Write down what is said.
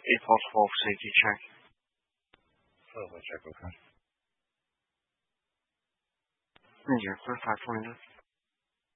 April 12th safety check. Further check, okay. Ranger, clear 529.